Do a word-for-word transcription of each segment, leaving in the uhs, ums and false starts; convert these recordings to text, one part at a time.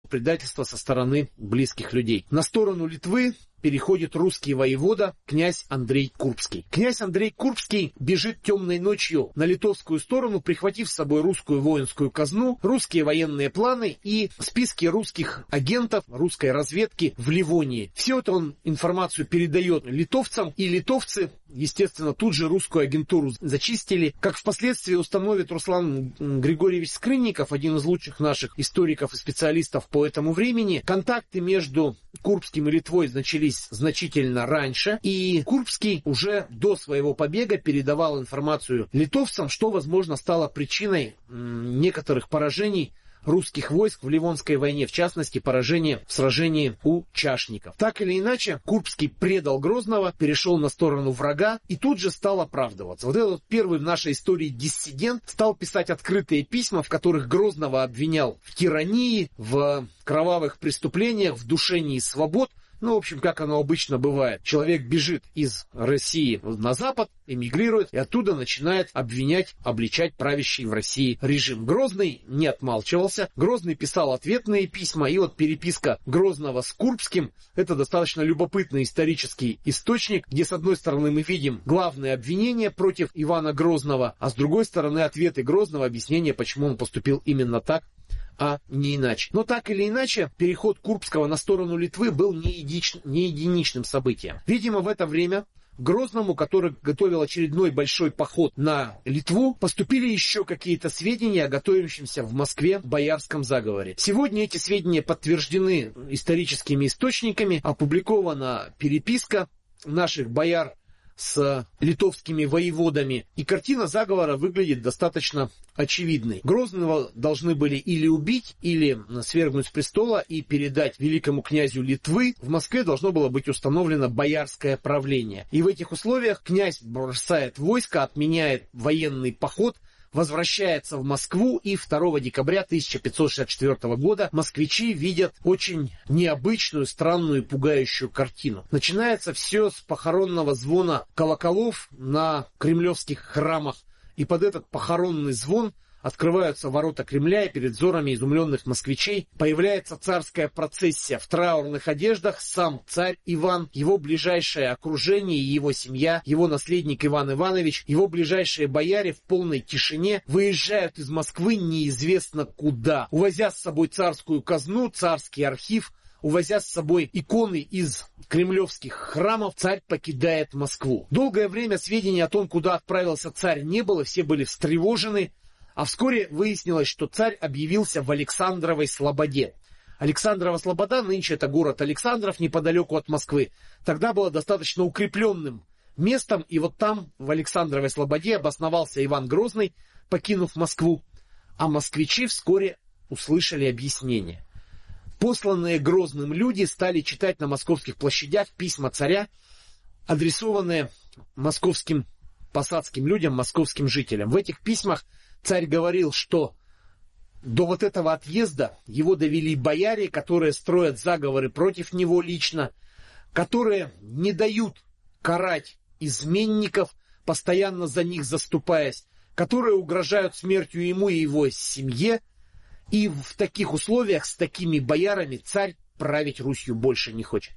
предательство со стороны близких людей. На сторону Литвы переходит русский воевода, князь Андрей Курбский. Князь Андрей Курбский бежит темной ночью на литовскую сторону, прихватив с собой русскую воинскую казну, русские военные планы и списки русских агентов русской разведки в Ливонии. Все это он информацию передает литовцам, и литовцы, естественно, тут же русскую агентуру зачистили. Как впоследствии установит Руслан Григорьевич Скрынников, один из лучших наших историков и специалистов по этому времени, контакты между Курбским и Литвой начались значительно раньше, и Курбский уже до своего побега передавал информацию литовцам, что, возможно, стало причиной некоторых поражений русских войск в Ливонской войне, в частности, поражение в сражении у Чашников. Так или иначе, Курбский предал Грозного, перешел на сторону врага и тут же стал оправдываться. Вот этот первый в нашей истории диссидент стал писать открытые письма, в которых Грозного обвинял в тирании, в кровавых преступлениях, в душении свобод. Ну, в общем, как оно обычно бывает. Человек бежит из России на Запад, эмигрирует, и оттуда начинает обвинять, обличать правящий в России режим. Грозный не отмалчивался. Грозный писал ответные письма, и вот переписка Грозного с Курбским — это достаточно любопытный исторический источник, где, с одной стороны, мы видим главные обвинения против Ивана Грозного, а с другой стороны, ответы Грозного, объяснение, почему он поступил именно так, а не иначе. Но так или иначе, переход Курбского на сторону Литвы был не, единич... не единичным событием. Видимо, в это время Грозному, который готовил очередной большой поход на Литву, поступили еще какие-то сведения о готовящемся в Москве боярском заговоре. Сегодня эти сведения подтверждены историческими источниками, опубликована переписка наших бояр с литовскими воеводами, и картина заговора выглядит достаточно очевидной. Грозного должны были или убить, или свергнуть с престола и передать великому князю Литвы. В Москве должно было быть установлено боярское правление. И в этих условиях князь бросает войско, отменяет военный поход, возвращается в Москву, и второго декабря тысяча пятьсот шестьдесят четвёртого года москвичи видят очень необычную, странную, пугающую картину. Начинается все с похоронного звона колоколов на кремлевских храмах, и под этот похоронный звон открываются ворота Кремля, и перед взорами изумленных москвичей появляется царская процессия в траурных одеждах, сам царь Иван, его ближайшее окружение, его семья, его наследник Иван Иванович, его ближайшие бояре в полной тишине выезжают из Москвы неизвестно куда, увозя с собой царскую казну, царский архив. Увозя с собой иконы из кремлевских храмов, царь покидает Москву. Долгое время сведений о том, куда отправился царь, не было, все были встревожены. А вскоре выяснилось, что царь объявился в Александровой Слободе. Александрова Слобода, нынче это город Александров, неподалеку от Москвы, тогда было достаточно укрепленным местом, и вот там, в Александровой Слободе, обосновался Иван Грозный, покинув Москву, а москвичи вскоре услышали объяснение. Посланные Грозным люди стали читать на московских площадях письма царя, адресованные московским посадским людям, московским жителям. В этих письмах царь говорил, что до вот этого отъезда его довели бояре, которые строят заговоры против него лично, которые не дают карать изменников, постоянно за них заступаясь, которые угрожают смертью ему и его семье. И в таких условиях с такими боярами царь править Русью больше не хочет.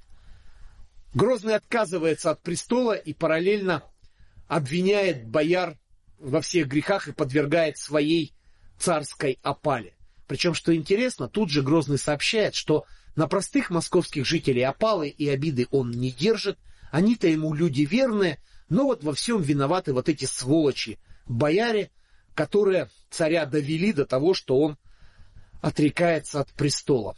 Грозный отказывается от престола и параллельно обвиняет бояр во всех грехах и подвергает своей царской опале. Причем, что интересно, тут же Грозный сообщает, что на простых московских жителей опалы и обиды он не держит, они-то ему люди верные, но вот во всем виноваты вот эти сволочи, бояре, которые царя довели до того, что он отрекается от престола.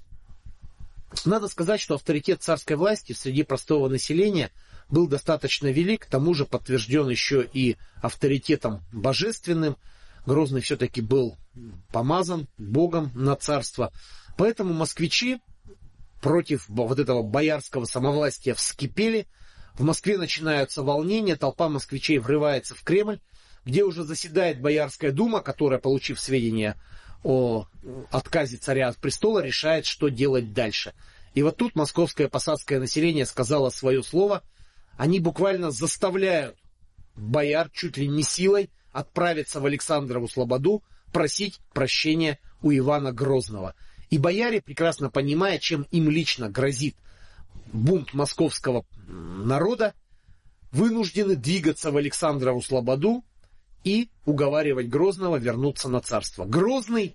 Надо сказать, что авторитет царской власти среди простого населения был достаточно велик, к тому же подтвержден еще и авторитетом божественным. Грозный все-таки был помазан Богом на царство. Поэтому москвичи против вот этого боярского самовластия вскипели. В Москве начинаются волнения, толпа москвичей врывается в Кремль, где уже заседает Боярская дума, которая, получив сведения о отказе царя от престола, решает, что делать дальше. И вот тут московское посадское население сказало свое слово. Они буквально заставляют бояр чуть ли не силой отправиться в Александрову Слободу, просить прощения у Ивана Грозного. И бояре, прекрасно понимая, чем им лично грозит бунт московского народа, вынуждены двигаться в Александрову слободу и уговаривать Грозного вернуться на царство. Грозный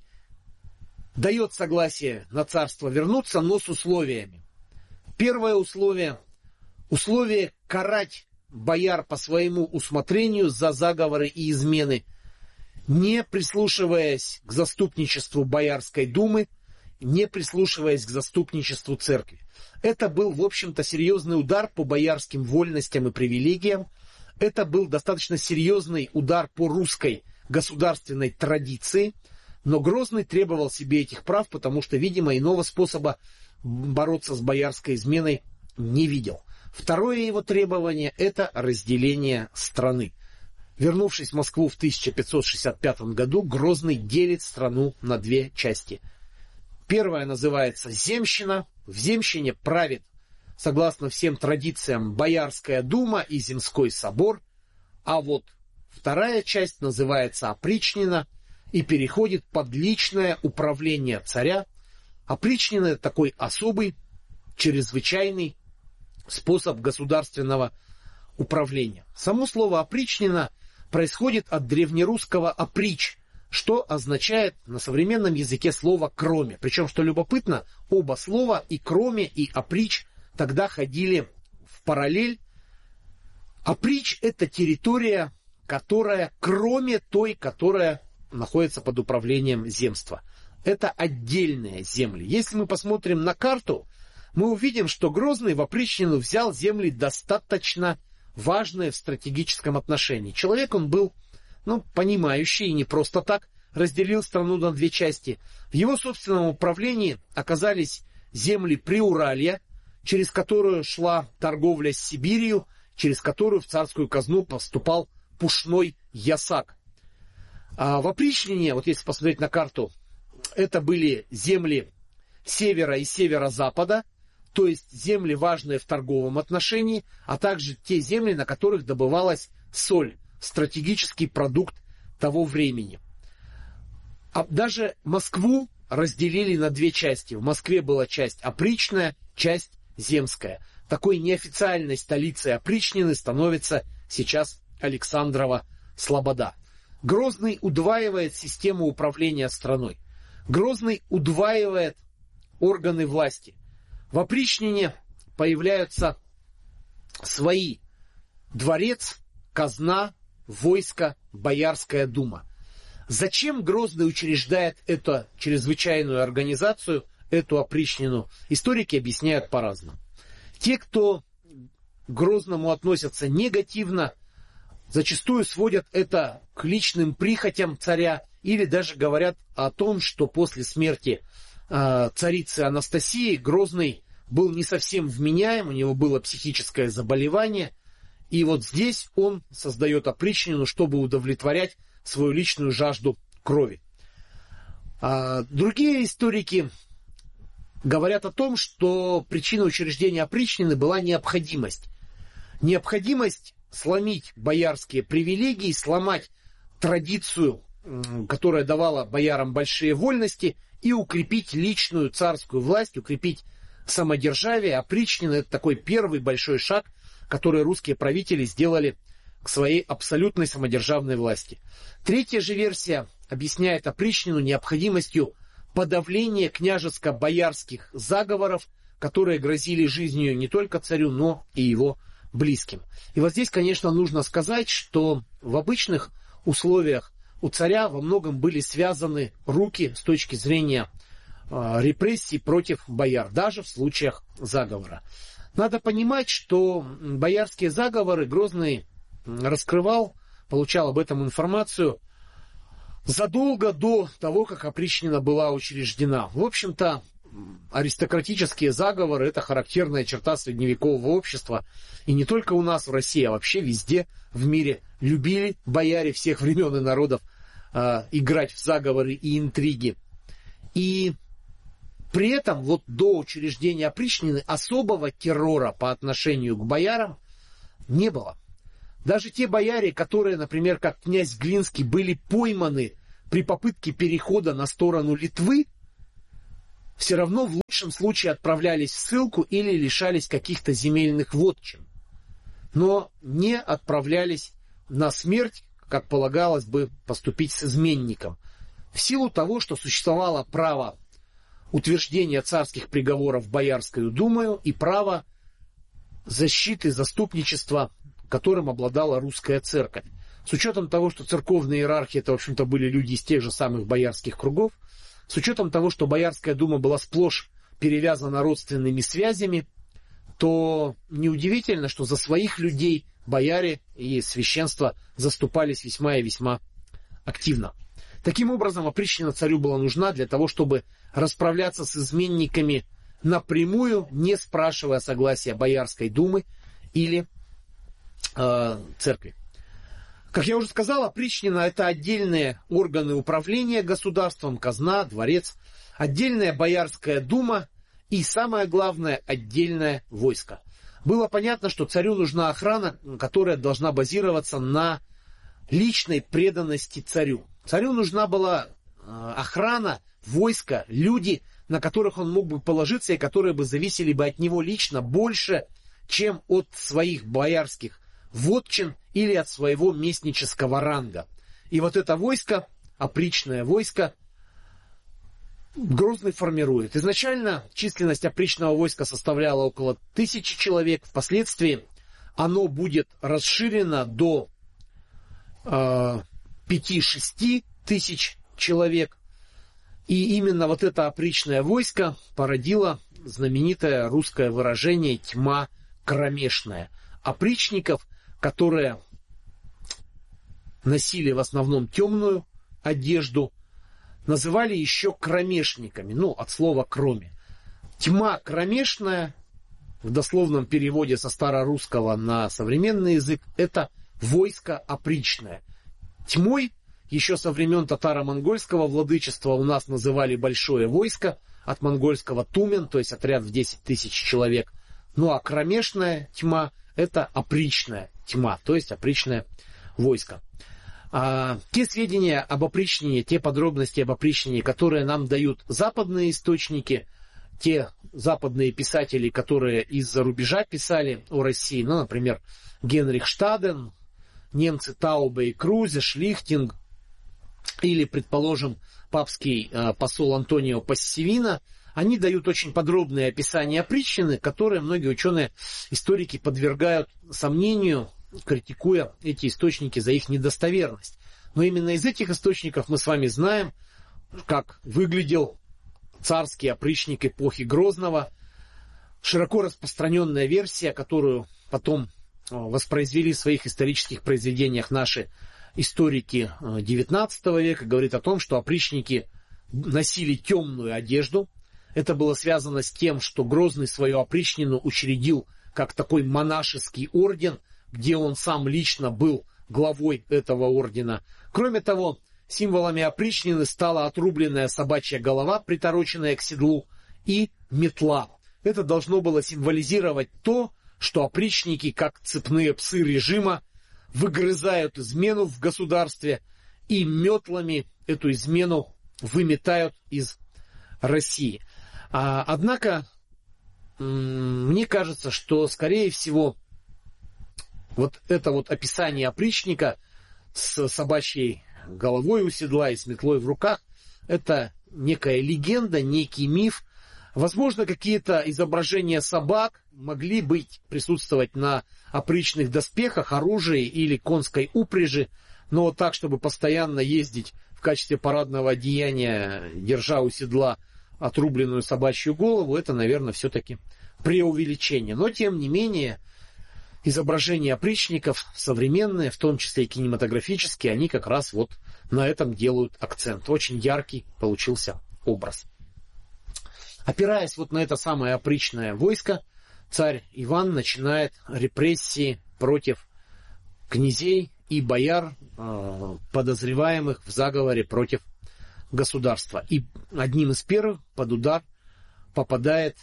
дает согласие на царство вернуться, но с условиями. Первое условие – условие карать бояр по своему усмотрению за заговоры и измены, не прислушиваясь к заступничеству Боярской думы, не прислушиваясь к заступничеству церкви. Это был, в общем-то, серьезный удар по боярским вольностям и привилегиям. Это был достаточно серьезный удар по русской государственной традиции. Но Грозный требовал себе этих прав, потому что, видимо, иного способа бороться с боярской изменой не видел. Второе его требование – это разделение страны. Вернувшись в Москву в тысяча пятьсот шестьдесят пятом году, Грозный делит страну на две части. Первая называется Земщина. В Земщине правит, согласно всем традициям, Боярская дума и Земской собор. А вот вторая часть называется Опричнина и переходит под личное управление царя. Опричнина – это такой особый, чрезвычайный способ государственного управления. Само слово «опричнина» происходит от древнерусского «оприч», что означает на современном языке слово «кроме». Причем, что любопытно, оба слова, и «кроме», и «оприч», тогда ходили в параллель. Оприч – это территория, которая кроме той, которая находится под управлением земства. Это отдельные земли. Если мы посмотрим на карту, мы увидим, что Грозный в опричнину взял земли достаточно важные в стратегическом отношении. Человек он был, ну, понимающий, и не просто так разделил страну на две части. В его собственном управлении оказались земли Приуралья, через которую шла торговля с Сибирью, через которую в царскую казну поступал пушной ясак. А в опричнине, вот если посмотреть на карту, это были земли севера и северо-запада, то есть земли, важные в торговом отношении, а также те земли, на которых добывалась соль, стратегический продукт того времени. А даже Москву разделили на две части. В Москве была часть опричная, часть земская. Такой неофициальной столицей опричнины становится сейчас Александрова слобода. Грозный удваивает систему управления страной. Грозный удваивает органы власти. В опричнине появляются свои дворец, казна, войско, Боярская дума. Зачем Грозный учреждает эту чрезвычайную организацию, эту опричнину, историки объясняют по-разному. Те, кто к Грозному относятся негативно, зачастую сводят это к личным прихотям царя или даже говорят о том, что после смерти э, царицы Анастасии Грозный был не совсем вменяем, у него было психическое заболевание, и вот здесь он создает опричнину, чтобы удовлетворять свою личную жажду крови. А другие историки говорят о том, что причиной учреждения опричнины была необходимость. Необходимость сломить боярские привилегии, сломать традицию, которая давала боярам большие вольности, и укрепить личную царскую власть, укрепить самодержавие. Опричнина – это такой первый большой шаг, который русские правители сделали к своей абсолютной самодержавной власти. Третья же версия объясняет опричнину необходимостью подавления княжеско-боярских заговоров, которые грозили жизнью не только царю, но и его близким. И вот здесь, конечно, нужно сказать, что в обычных условиях у царя во многом были связаны руки с точки зрения э, репрессий против бояр, даже в случаях заговора. Надо понимать, что боярские заговоры Грозный раскрывал, получал об этом информацию задолго до того, как опричнина была учреждена. В общем-то, аристократические заговоры – это характерная черта средневекового общества. И не только у нас в России, а вообще везде в мире любили бояре всех времен и народов э, играть в заговоры и интриги. И при этом вот до учреждения опричнины особого террора по отношению к боярам не было. Даже те бояре, которые, например, как князь Глинский, были пойманы при попытке перехода на сторону Литвы, все равно в лучшем случае отправлялись в ссылку или лишались каких-то земельных вотчин, но не отправлялись на смерть, как полагалось бы поступить с изменником, в силу того, что существовало право утверждения царских приговоров Боярскою думою и право защиты, заступничества, которым обладала русская церковь. С учетом того, что церковные иерархи это, в общем-то, были люди из тех же самых боярских кругов, с учетом того, что Боярская дума была сплошь перевязана родственными связями, то неудивительно, что за своих людей бояре и священство заступались весьма и весьма активно. Таким образом, опричнина царю была нужна для того, чтобы расправляться с изменниками напрямую, не спрашивая согласия Боярской думы или э, церкви. Как я уже сказал, опричнина – это отдельные органы управления государством, казна, дворец, отдельная Боярская дума и, самое главное, отдельное войско. Было понятно, что царю нужна охрана, которая должна базироваться на личной преданности царю. Царю нужна была охрана, войско, люди, на которых он мог бы положиться и которые бы зависели бы от него лично больше, чем от своих боярских вотчин или от своего местнического ранга. И вот это войско, опричное войско, Грозный формирует. Изначально численность опричного войска составляла около тысячи человек. Впоследствии оно будет расширено до э, пяти-шести тысяч человек. И именно вот это опричное войско породило знаменитое русское выражение «тьма кромешная». Опричников, которые носили в основном темную одежду, называли еще кромешниками, ну, от слова «кроме». Тьма кромешная, в дословном переводе со старорусского на современный язык, это войско опричное. Тьмой еще со времен татаро-монгольского владычества у нас называли большое войско, от монгольского тумен, то есть отряд в десять тысяч человек. Ну а кромешная тьма — это опричная тьма, то есть опричное войско. А, те сведения об опричнине, те подробности об опричнине, которые нам дают западные источники, те западные писатели, которые из-за рубежа писали о России, ну, например, Генрих Штаден, немцы Таубе и Крузе, Шлихтинг, или, предположим, папский э, посол Антонио Пассивино, они дают очень подробные описания опричнины, которые многие ученые-историки подвергают сомнению, критикуя эти источники за их недостоверность. Но именно из этих источников мы с вами знаем, как выглядел царский опричник эпохи Грозного. Широко распространенная версия, которую потом воспроизвели в своих исторических произведениях наши историки девятнадцатого века, говорит о том, что опричники носили темную одежду. Это было связано с тем, что Грозный свою опричнину учредил как такой монашеский орден, где он сам лично был главой этого ордена. Кроме того, символами опричнины стала отрубленная собачья голова, притороченная к седлу, и метла. Это должно было символизировать то, что опричники, как цепные псы режима, выгрызают измену в государстве и метлами эту измену выметают из России. А, однако, мне кажется, что, скорее всего, вот это вот описание опричника с собачьей головой у седла и с метлой в руках, это некая легенда, некий миф. Возможно, какие-то изображения собак могли быть, присутствовать на опричных доспехах, оружии или конской упряжи, но так, чтобы постоянно ездить в качестве парадного одеяния, держа у седла отрубленную собачью голову, это, наверное, все-таки преувеличение. Но, тем не менее, изображения опричников современные, в том числе и кинематографические, они как раз вот на этом делают акцент. Очень яркий получился образ. Опираясь вот на это самое опричное войско, царь Иван начинает репрессии против князей и бояр, подозреваемых в заговоре против государства. И одним из первых под удар попадает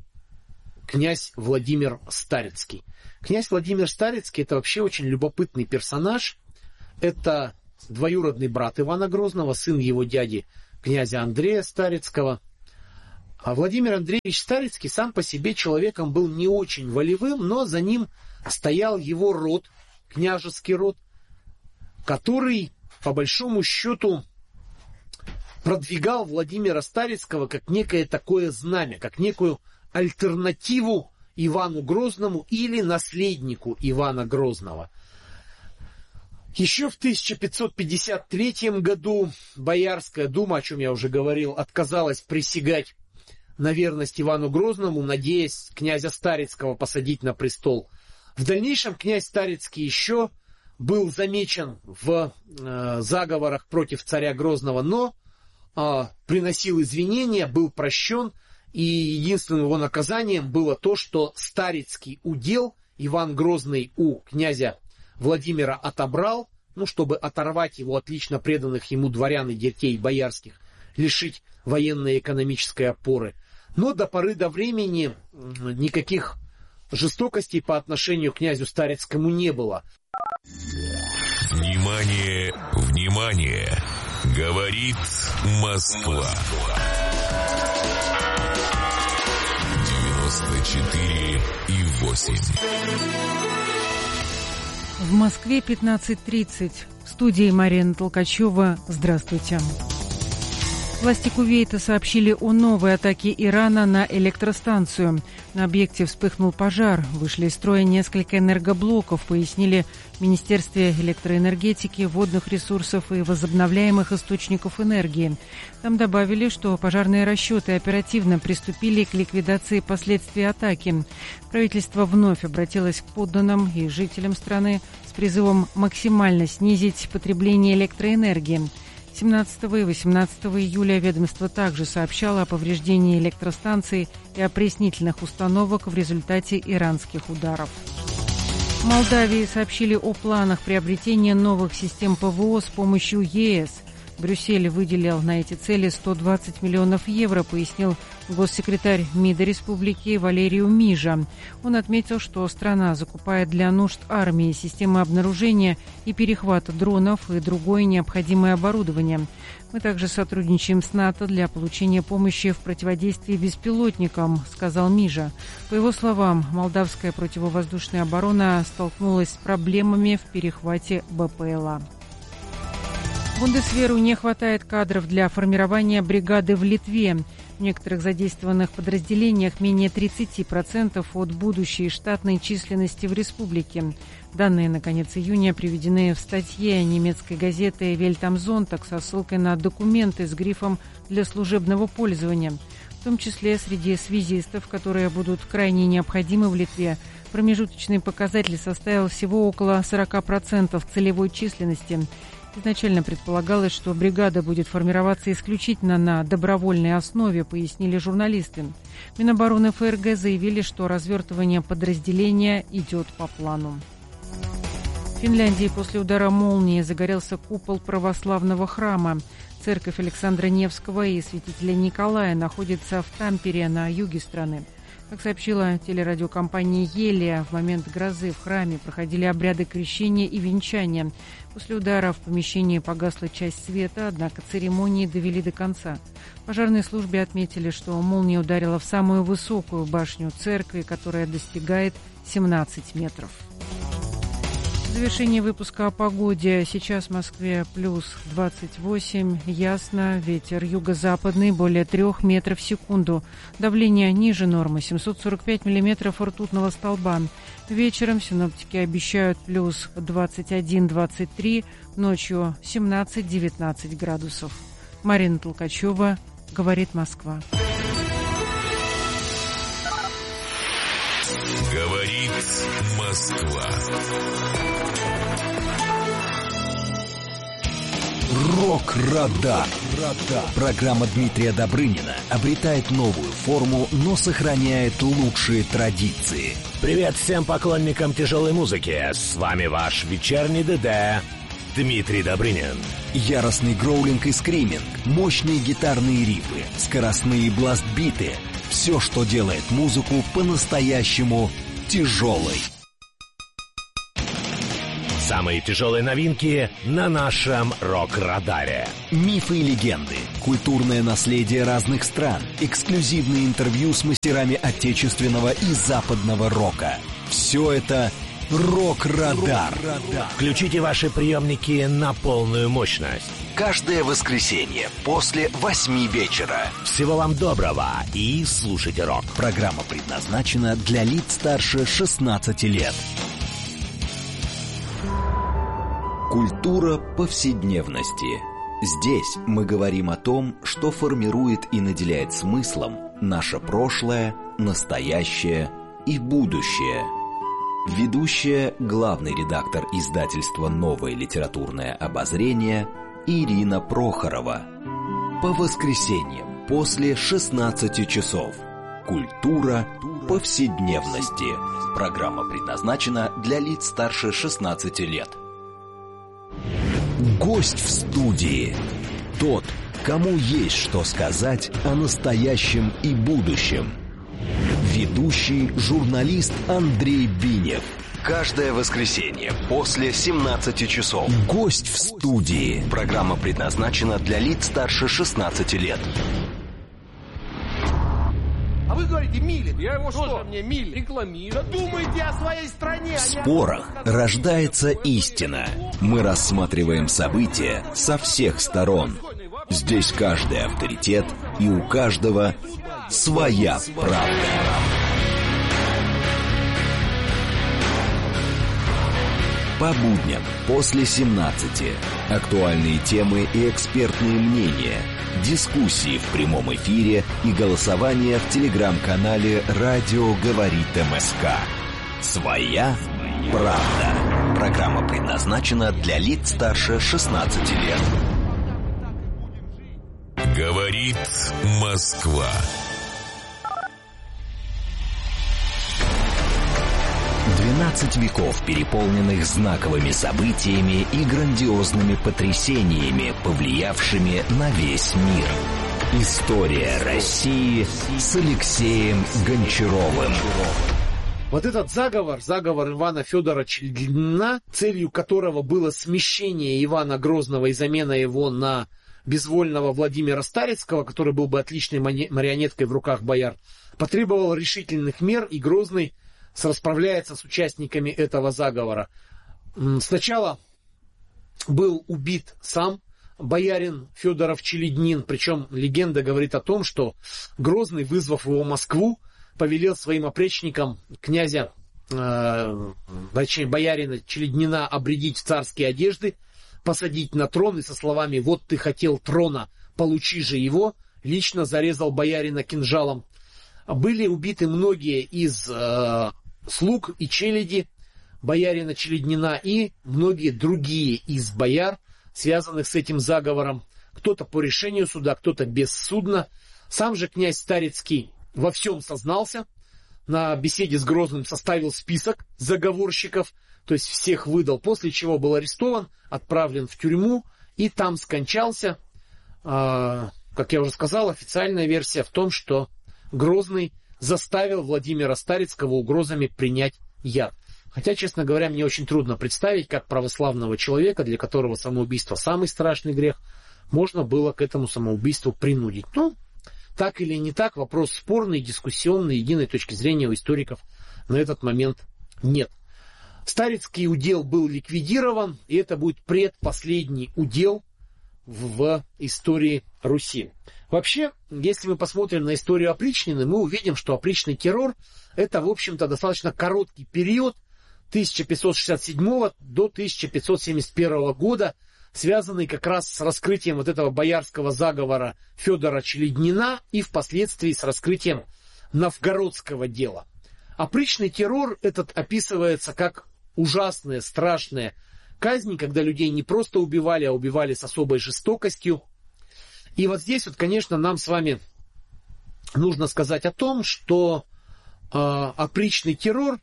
князь Владимир Старицкий. Князь Владимир Старицкий — это вообще очень любопытный персонаж. Это двоюродный брат Ивана Грозного, сын его дяди, князя Андрея Старицкого. А Владимир Андреевич Старицкий сам по себе человеком был не очень волевым, но за ним стоял его род, княжеский род, который, по большому счету, продвигал Владимира Старицкого как некое такое знамя, как некую альтернативу Ивану Грозному или наследнику Ивана Грозного. Еще в тысяча пятьсот пятьдесят третьем году Боярская дума, о чем я уже говорил, отказалась присягать на верность Ивану Грозному, надеясь князя Старицкого посадить на престол. В дальнейшем князь Старицкий еще был замечен в э, заговорах против царя Грозного, но э, приносил извинения, был прощен, и единственным его наказанием было то, что Старицкий удел Иван Грозный у князя Владимира отобрал, ну, чтобы оторвать его от лично преданных ему дворян и детей боярских, лишить военной и экономической опоры. Но до поры до времени никаких жестокостей по отношению к князю Старицкому не было. Внимание, внимание! Говорит Москва. девяносто четыре и восемь. В Москве пятнадцать тридцать. В студии Марина Толкачева. Здравствуйте. Власти Кувейта сообщили о новой атаке Ирана на электростанцию. На объекте вспыхнул пожар. Вышли из строя несколько энергоблоков, пояснили в Министерстве электроэнергетики, водных ресурсов и возобновляемых источников энергии. Там добавили, что пожарные расчеты оперативно приступили к ликвидации последствий атаки. Правительство вновь обратилось к подданным и жителям страны с призывом максимально снизить потребление электроэнергии. семнадцатого и восемнадцатого июля ведомство также сообщало о повреждении электростанций и опреснительных установок в результате иранских ударов. В Молдавии сообщили о планах приобретения новых систем ПВО с помощью ЕС. Брюссель выделил на эти цели сто двадцать миллионов евро, пояснил госсекретарь МИДа республики Валерию Мижа. Он отметил, что страна закупает для нужд армии системы обнаружения и перехвата дронов и другое необходимое оборудование. Мы также сотрудничаем с НАТО для получения помощи в противодействии беспилотникам, сказал Мижа. По его словам, молдавская противовоздушная оборона столкнулась с проблемами в перехвате БПЛА. Бундесверу не хватает кадров для формирования бригады в Литве. В некоторых задействованных подразделениях менее тридцать процентов от будущей штатной численности в республике. Данные на конец июня приведены в статье немецкой газеты «Welt am Sonntag» со ссылкой на документы с грифом «для служебного пользования». В том числе среди связистов, которые будут крайне необходимы в Литве, промежуточный показатель составил всего около сорок процентов целевой численности. Изначально предполагалось, что бригада будет формироваться исключительно на добровольной основе, пояснили журналисты. Минобороны ФРГ заявили, что развертывание подразделения идет по плану. В Финляндии после удара молнии загорелся купол православного храма. Церковь Александра Невского и святителя Николая находится в Тампере на юге страны. Как сообщила телерадиокомпания «Елия», в момент грозы в храме проходили обряды крещения и венчания. После удара в помещении погасла часть света, однако церемонии довели до конца. В пожарной службе отметили, что молния ударила в самую высокую башню церкви, которая достигает семнадцать метров. В завершение выпуска о погоде. Сейчас в Москве плюс двадцать восемь, ясно, ветер юго-западный более трех метров в секунду. Давление ниже нормы, семьсот сорок пять миллиметров ртутного столба. Вечером синоптики обещают плюс двадцать один - двадцать три, ночью семнадцать-девятнадцать градусов. Марина Толкачева, говорит Москва. Говорит Москва. Рок-радар. Программа Дмитрия Добрынина обретает новую форму, но сохраняет лучшие традиции. Привет всем поклонникам тяжелой музыки. С вами ваш вечерний ДД Дмитрий Добрынин. Яростный гроулинг и скриминг, мощные гитарные рифы, скоростные бласт-биты. Все, что делает музыку по-настоящему тяжелой. Самые тяжелые новинки на нашем рок-радаре. Мифы и легенды, культурное наследие разных стран, эксклюзивные интервью с мастерами отечественного и западного рока. Все это «Рок-радар». Включите ваши приемники на полную мощность. Каждое воскресенье после восьми вечера. Всего вам доброго и слушайте рок. Программа предназначена для лиц старше шестнадцати лет. Культура повседневности. Здесь мы говорим о том, что формирует и наделяет смыслом наше прошлое, настоящее и будущее. Ведущая, главный редактор издательства «Новое литературное обозрение» Ирина Прохорова. По воскресеньям после шестнадцати часов. Культура повседневности. Программа предназначена для лиц старше шестнадцати лет. Гость в студии. Тот, кому есть что сказать о настоящем и будущем. Ведущий журналист Андрей Бинев. Каждое воскресенье после семнадцати часов. Гость в студии. Программа предназначена для лиц старше шестнадцати лет. А вы говорите, Милин. Я его Тоже что? мне Милин. Рекламирую. Думайте о своей стране. В спорах рождается истина. Мы рассматриваем события со всех сторон. Здесь каждый авторитет, и у каждого своя правда. По будням после семнадцати. Актуальные темы и экспертные мнения. Дискуссии в прямом эфире и голосование в телеграм-канале «Радио говорит МСК». Своя правда. Программа предназначена для лиц старше шестнадцати лет. Говорит Москва. двенадцать веков, переполненных знаковыми событиями и грандиозными потрясениями, повлиявшими на весь мир. История России с Алексеем Гончаровым. Вот этот заговор, заговор Ивана Федоровича Ильина, целью которого было смещение Ивана Грозного и замена его на безвольного Владимира Старицкого, который был бы отличной марионеткой в руках бояр, потребовал решительных мер, и Грозный расправляется с участниками этого заговора. Сначала был убит сам боярин Федоров Челеднин, причем легенда говорит о том, что Грозный, вызвав его в Москву, повелел своим опричникам князя, э, точнее боярина Челеднина, обрядить в царские одежды, посадить на трон и со словами «Вот ты хотел трона, получи же его», лично зарезал боярина кинжалом. Были убиты многие из э, слуг и челяди боярина Челеднина и многие другие из бояр, связанных с этим заговором. Кто-то по решению суда, кто-то бессудно. Сам же князь Старицкий во всем сознался. На беседе с Грозным составил список заговорщиков, то есть всех выдал, после чего был арестован, отправлен в тюрьму и там скончался. Э, как я уже сказал, официальная версия в том, что Грозный заставил Владимира Старицкого угрозами принять яд. Хотя, честно говоря, мне очень трудно представить, как православного человека, для которого самоубийство самый страшный грех, можно было к этому самоубийству принудить. Ну, так или не так, вопрос спорный, дискуссионный, единой точки зрения у историков на этот момент нет. Старицкий удел был ликвидирован, и это будет предпоследний удел в истории Руси. Вообще, если мы посмотрим на историю опричнины, мы увидим, что опричный террор — это, в общем-то, достаточно короткий период тысяча пятьсот шестьдесят седьмого до тысяча пятьсот семьдесят первого года, связанный как раз с раскрытием вот этого боярского заговора Федора Челеднина и впоследствии с раскрытием новгородского дела. Опричный террор этот описывается как ужасная, страшная казнь, когда людей не просто убивали, а убивали с особой жестокостью. И вот здесь вот, конечно, нам с вами нужно сказать о том, что э, опричный террор,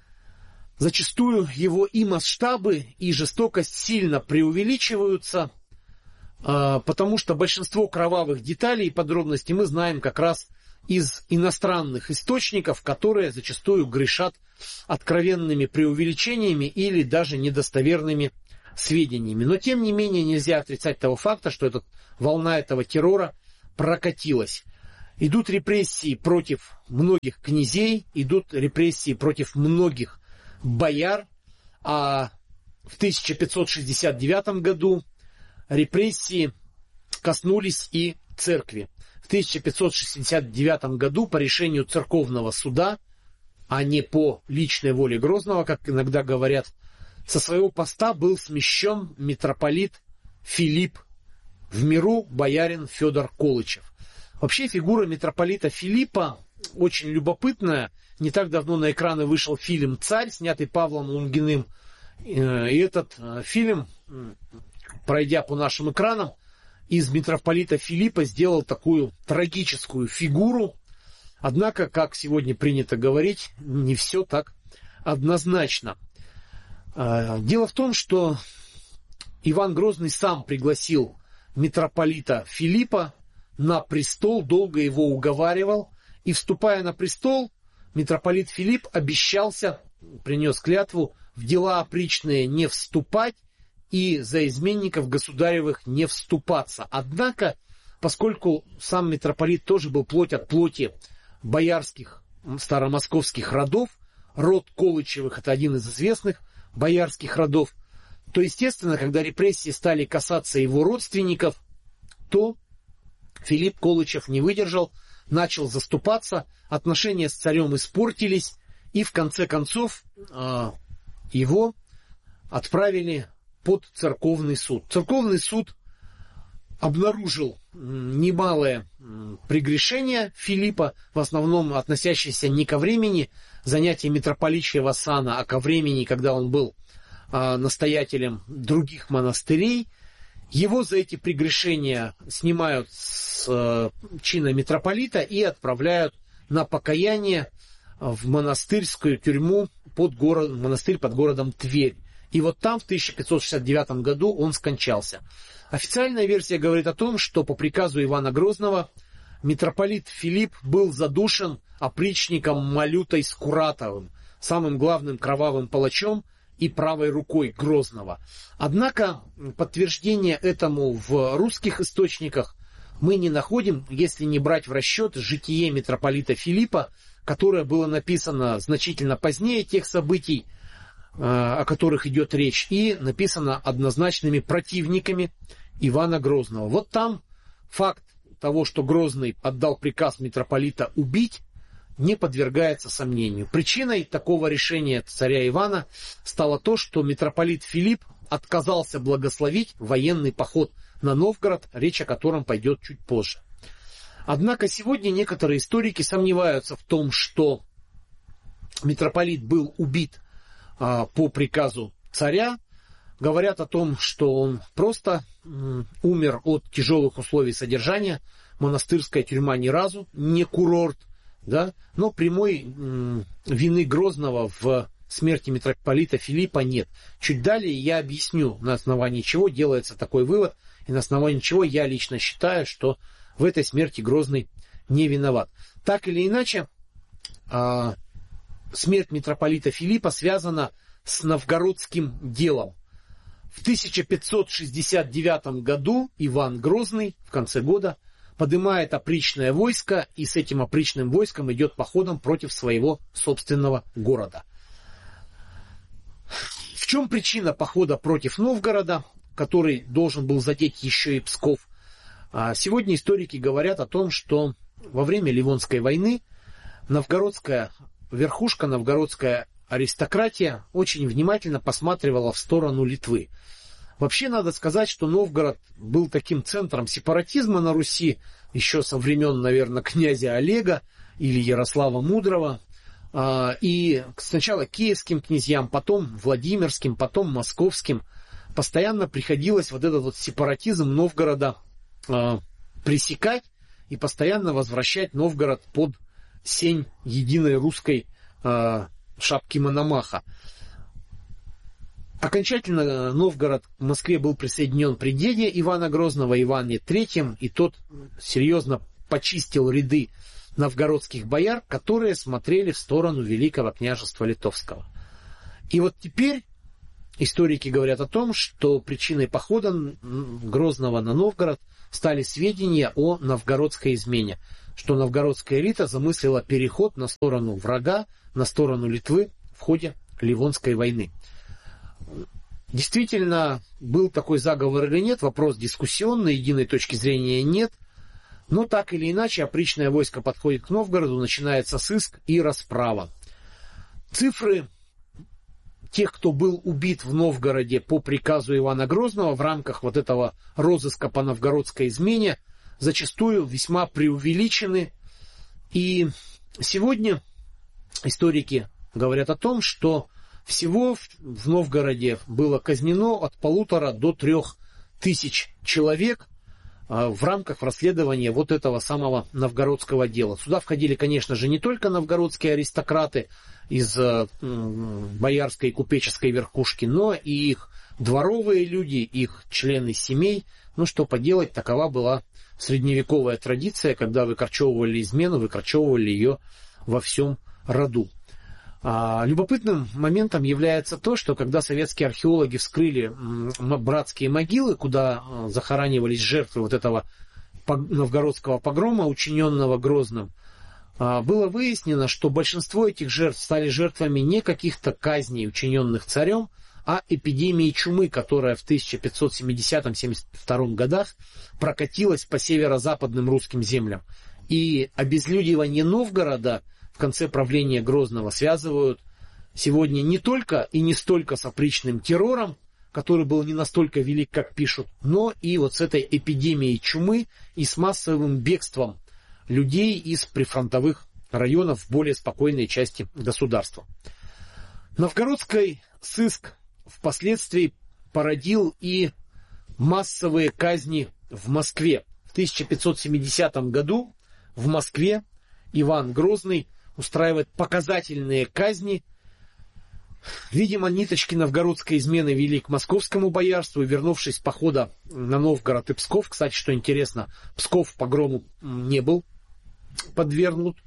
зачастую его и масштабы, и жестокость сильно преувеличиваются, э, потому что большинство кровавых деталей и подробностей мы знаем как раз из иностранных источников, которые зачастую грешат откровенными преувеличениями или даже недостоверными сведениями. Но, тем не менее, нельзя отрицать того факта, что этот, волна этого террора прокатилась. Идут репрессии против многих князей, идут репрессии против многих бояр, а в тысяча пятьсот шестьдесят девятом году репрессии коснулись и церкви. В тысяча пятьсот шестьдесят девятом году по решению церковного суда, а не по личной воле Грозного, как иногда говорят, со своего поста был смещен митрополит Филипп, в миру боярин Федор Колычев. Вообще фигура митрополита Филиппа очень любопытная. Не так давно на экраны вышел фильм «Царь», снятый Павлом Лунгиным. И этот фильм, пройдя по нашим экранам, из митрополита Филиппа сделал такую трагическую фигуру. Однако, как сегодня принято говорить, не все так однозначно. Дело в том, что Иван Грозный сам пригласил митрополита Филиппа на престол, долго его уговаривал. И, вступая на престол, митрополит Филипп обещался, принес клятву, в дела опричные не вступать и за изменников государевых не вступаться. Однако, поскольку сам митрополит тоже был плоть от плоти боярских старомосковских родов, род Колычевых — это один из известных боярских родов, то, естественно, когда репрессии стали касаться его родственников, то Филипп Колычев не выдержал, начал заступаться, отношения с царем испортились, и в конце концов его отправили под церковный суд. Церковный суд обнаружил немалое прегрешение Филиппа, в основном относящееся не ко времени занятия митрополичьего сана, а ко времени, когда он был настоятелем других монастырей. Его за эти прегрешения снимают с чина митрополита и отправляют на покаяние в монастырскую тюрьму под город, монастырь под городом Тверь. И вот там в тысяча пятьсот шестьдесят девятом году он скончался. Официальная версия говорит о том, что по приказу Ивана Грозного митрополит Филипп был задушен опричником Малютой Скуратовым, самым главным кровавым палачом и правой рукой Грозного. Однако подтверждения этому в русских источниках мы не находим, если не брать в расчет житие митрополита Филиппа, которое было написано значительно позднее тех событий, о которых идет речь, и написано однозначными противниками Ивана Грозного. Вот там факт того, что Грозный отдал приказ митрополита убить, не подвергается сомнению. Причиной такого решения царя Ивана стало то, что митрополит Филипп отказался благословить военный поход на Новгород, речь о котором пойдет чуть позже. Однако сегодня некоторые историки сомневаются в том, что митрополит был убит а, по приказу царя. Говорят о том, что он просто м, умер от тяжелых условий содержания. Монастырская тюрьма ни разу не курорт. Да? Но прямой м, вины Грозного в смерти митрополита Филиппа нет. Чуть далее я объясню, на основании чего делается такой вывод, и на основании чего я лично считаю, что в этой смерти Грозный не виноват. Так или иначе, э, смерть митрополита Филиппа связана с новгородским делом. В тысяча пятьсот шестьдесят девятом году Иван Грозный в конце года поднимает опричное войско, и с этим опричным войском идет походом против своего собственного города. В чем причина похода против Новгорода, который должен был задеть еще и Псков? Сегодня историки говорят о том, что во время Ливонской войны новгородская верхушка, новгородская аристократия очень внимательно посматривала в сторону Литвы. Вообще надо сказать, что Новгород был таким центром сепаратизма на Руси еще со времен, наверное, князя Олега или Ярослава Мудрого. И сначала киевским князьям, потом Владимирским, потом Московским постоянно приходилось вот этот вот сепаратизм Новгорода пресекать и постоянно возвращать Новгород под сень единой русской шапки Мономаха. Окончательно Новгород к Москве был присоединен при деде Ивана Грозного, Иване Третьем, и тот серьезно почистил ряды новгородских бояр, которые смотрели в сторону Великого княжества Литовского. И вот теперь историки говорят о том, что причиной похода Грозного на Новгород стали сведения о новгородской измене, что новгородская элита замыслила переход на сторону врага, на сторону Литвы в ходе Ливонской войны. Действительно, был такой заговор или нет, вопрос дискуссионный, единой точки зрения нет. Но так или иначе, опричное войско подходит к Новгороду, начинается сыск и расправа. Цифры тех, кто был убит в Новгороде по приказу Ивана Грозного в рамках вот этого розыска по новгородской измене, зачастую весьма преувеличены. И сегодня историки говорят о том, что всего в Новгороде было казнено от полутора до трех тысяч человек в рамках расследования вот этого самого новгородского дела. Сюда входили, конечно же, не только новгородские аристократы из боярской и купеческой верхушки, но и их дворовые люди, их члены семей. Ну, что поделать, такова была средневековая традиция, когда выкорчевывали измену, выкорчевывали ее во всем роду. А любопытным моментом является то, что когда советские археологи вскрыли братские могилы, куда захоранивались жертвы вот этого новгородского погрома, учиненного Грозным, было выяснено, что большинство этих жертв стали жертвами не каких-то казней, учиненных царем, а эпидемии чумы, которая в тысяча пятьсот семидесятом — семьдесят втором годах прокатилась по северо-западным русским землям. И обезлюдивание Новгорода в конце правления Грозного связывают сегодня не только и не столько с опричным террором, который был не настолько велик, как пишут, но и вот с этой эпидемией чумы и с массовым бегством людей из прифронтовых районов в более спокойной части государства. Новгородский сыск впоследствии породил и массовые казни в Москве. В тысяча пятьсот семидесятом году в Москве Иван Грозный устраивает показательные казни. Видимо, ниточки новгородской измены вели к московскому боярству, и, вернувшись с похода на Новгород и Псков, кстати, что интересно, Псков погрому не был подвергнут,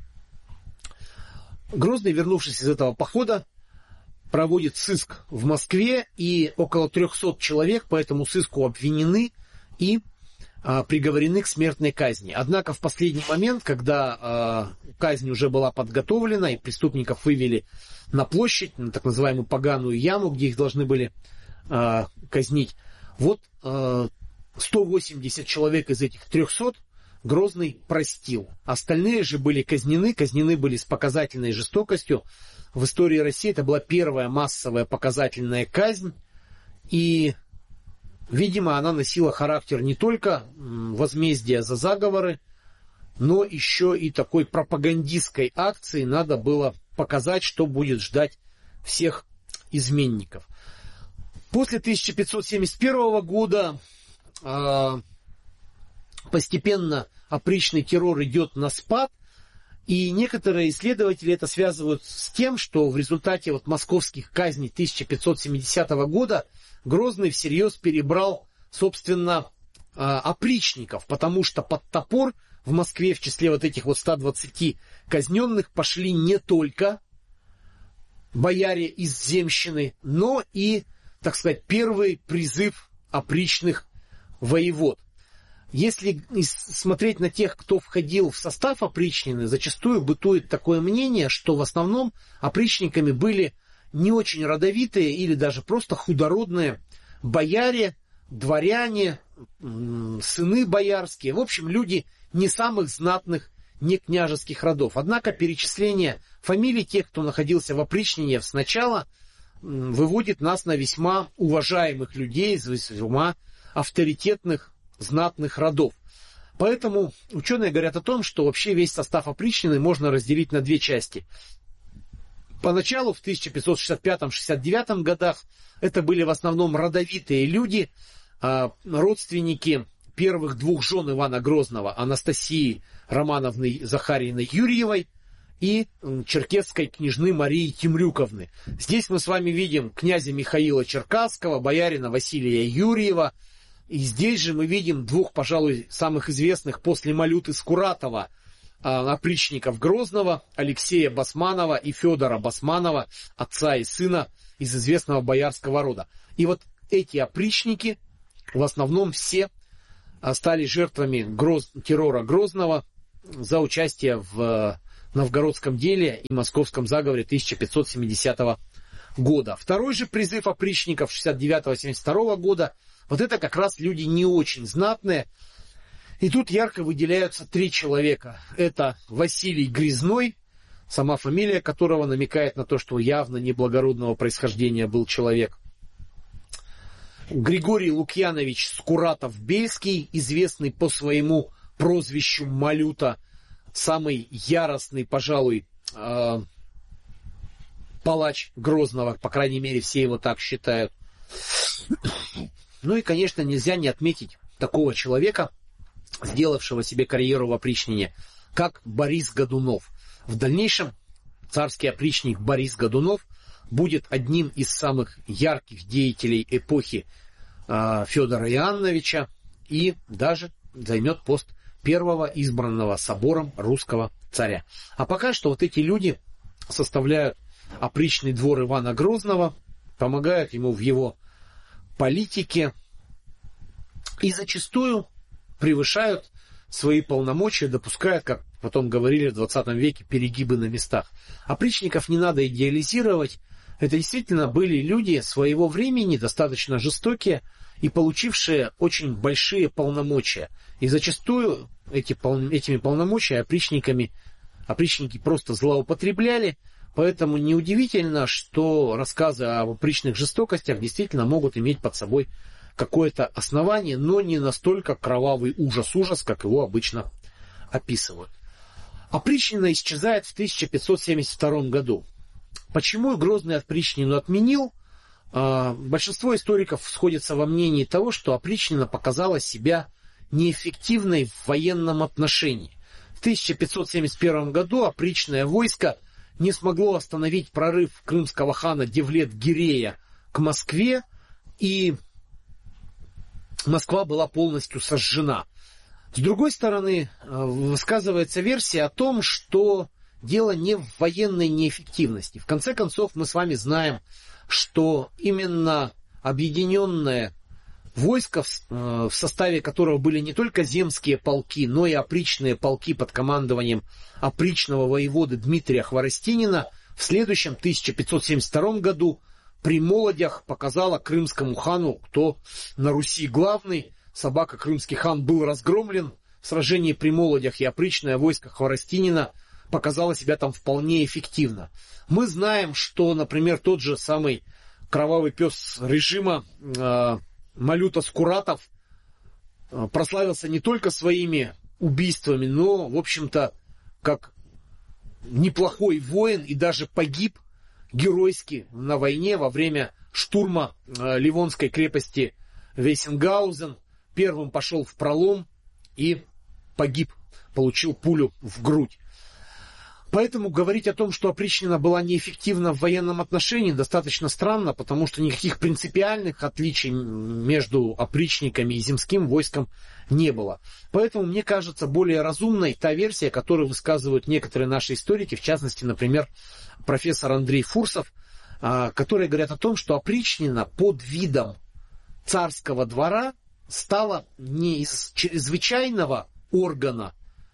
Грозный, вернувшись из этого похода, проводит сыск в Москве, и около трехсот человек по этому сыску обвинены и а, приговорены к смертной казни. Однако в последний момент, когда а, казнь уже была подготовлена и преступников вывели на площадь, на так называемую поганую яму, где их должны были а, казнить, вот а, сто восемьдесят человек из этих трехсот Грозный простил. Остальные же были казнены, казнены были с показательной жестокостью. В истории России это была первая массовая показательная казнь, и, видимо, она носила характер не только возмездия за заговоры, но еще и такой пропагандистской акции. Надо было показать, что будет ждать всех изменников. После тысяча пятьсот семьдесят первого года э, постепенно опричный террор идет на спад. И некоторые исследователи это связывают с тем, что в результате вот московских казней тысяча пятьсот семидесятого года Грозный всерьез перебрал, собственно, опричников, потому что под топор в Москве в числе вот этих вот ста двадцати казненных пошли не только бояре из земщины, но и, так сказать, первый призыв опричных воевод. Если смотреть на тех, кто входил в состав опричнины, зачастую бытует такое мнение, что в основном опричниками были не очень родовитые или даже просто худородные бояре, дворяне, сыны боярские, в общем, люди не самых знатных, не княжеских родов. Однако перечисление фамилий тех, кто находился в опричнине сначала, выводит нас на весьма уважаемых людей из весьма авторитетных знатных родов. Поэтому ученые говорят о том, что вообще весь состав опричнины можно разделить на две части. Поначалу, в тысяча пятьсот шестьдесят пятом — шестьдесят девятом годах, это были в основном родовитые люди, родственники первых двух жен Ивана Грозного, Анастасии Романовны Захарьиной Юрьевой и черкесской княжны Марии Темрюковны. Здесь мы с вами видим князя Михаила Черкасского, боярина Василия Юрьева. И здесь же мы видим двух, пожалуй, самых известных после Малюты Скуратова опричников Грозного, Алексея Басманова и Федора Басманова, отца и сына из известного боярского рода. И вот эти опричники в основном все стали жертвами гроз... террора Грозного за участие в новгородском деле и московском заговоре тысяча пятьсот семидесятого года. Второй же призыв опричников шестьдесят девятого — семьдесят второго года, вот это как раз люди не очень знатные. И тут ярко выделяются три человека. Это Василий Грязной, сама фамилия которого намекает на то, что явно неблагородного происхождения был человек. Григорий Лукьянович Скуратов-Бельский, известный по своему прозвищу Малюта, самый яростный, пожалуй, э, палач Грозного, по крайней мере, все его так считают. Ну и, конечно, нельзя не отметить такого человека, сделавшего себе карьеру в опричнине, как Борис Годунов. В дальнейшем царский опричник Борис Годунов будет одним из самых ярких деятелей эпохи э, Федора Иоанновича и даже займет пост первого избранного собором русского царя. А пока что вот эти люди составляют опричный двор Ивана Грозного, помогают ему в его политике и зачастую превышают свои полномочия, допускают, как потом говорили в двадцатом веке, перегибы на местах. Опричников не надо идеализировать. Это действительно были люди своего времени, достаточно жестокие и получившие очень большие полномочия. И зачастую эти, этими полномочиями опричниками, опричники просто злоупотребляли. Поэтому неудивительно, что рассказы об опричных жестокостях действительно могут иметь под собой какое-то основание, но не настолько кровавый ужас-ужас, как его обычно описывают. Опричнина исчезает в тысяча пятьсот семьдесят втором году. Почему Грозный опричнину отменил? Большинство историков сходятся во мнении того, что опричнина показала себя неэффективной в военном отношении. В тысяча пятьсот семьдесят первом году опричное войско не смогло остановить прорыв крымского хана Девлет-Гирея к Москве, и Москва была полностью сожжена. С другой стороны, высказывается версия о том, что дело не в военной неэффективности. В конце концов, мы с вами знаем, что именно объединенное войско, в составе которого были не только земские полки, но и опричные полки под командованием опричного воеводы Дмитрия Хворостинина, в следующем тысяча пятьсот семьдесят втором году при Молодях показала крымскому хану, кто на Руси главный. Собака крымский хан был разгромлен в сражении при Молодях, и опричное войско Хворостинина показало себя там вполне эффективно. Мы знаем, что, например, тот же самый кровавый пес режима э, Малюта Скуратов э, прославился не только своими убийствами, но, в общем-то, как неплохой воин и даже погиб геройски на войне во время штурма э, Ливонской крепости Вейсенгаузен. Первым пошел в пролом и погиб, получил пулю в грудь. Поэтому говорить о том, что опричнина была неэффективна в военном отношении, достаточно странно, потому что никаких принципиальных отличий между опричниками и земским войском не было. Поэтому мне кажется более разумной та версия, которую высказывают некоторые наши историки, в частности, например, профессор Андрей Фурсов, которые говорят о том, что опричнина под видом царского двора стала не из чрезвычайного органа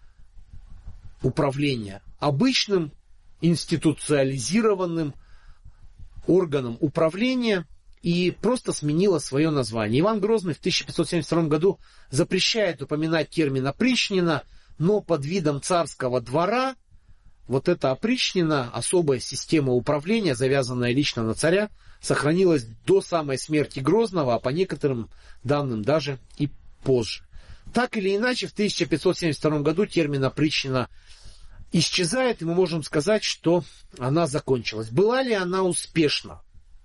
управления, обычным институциализированным органом управления и просто сменила свое название. Иван Грозный в тысяча пятьсот семьдесят втором году запрещает упоминать термин опричнина, но под видом царского двора вот эта опричнина, особая система управления, завязанная лично на царя, сохранилась до самой смерти Грозного, а по некоторым данным даже и позже. Так или иначе, в тысяча пятьсот семьдесят втором году термин опричнина исчезает, и мы можем сказать, что она закончилась. Была ли она успешна?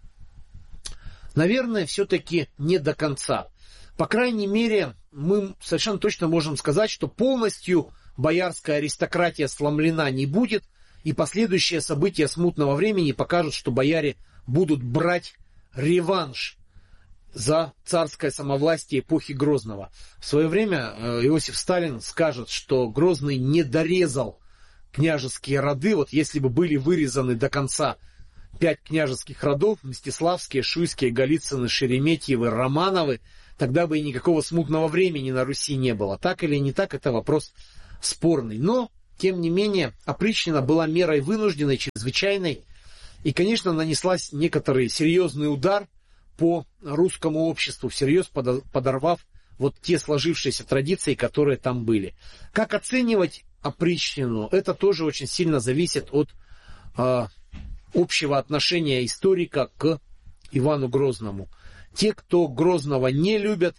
Наверное, все-таки не до конца. По крайней мере, мы совершенно точно можем сказать, что полностью боярская аристократия сломлена не будет, и последующие события смутного времени покажут, что бояре будут брать реванш за царское самовластие эпохи Грозного. В свое время Иосиф Сталин скажет, что Грозный не дорезал княжеские роды. Вот если бы были вырезаны до конца пять княжеских родов, Мстиславские, Шуйские, Голицыны, Шереметьевы, Романовы, тогда бы и никакого смутного времени на Руси не было. Так или не так, это вопрос спорный. Но, тем не менее, опричнина была мерой вынужденной, чрезвычайной, и, конечно, нанеслась некоторый серьезный удар по русскому обществу, всерьез подорвав вот те сложившиеся традиции, которые там были. Как оценивать опричнину? Это тоже очень сильно зависит от э, общего отношения историка к Ивану Грозному. Те, кто Грозного не любят,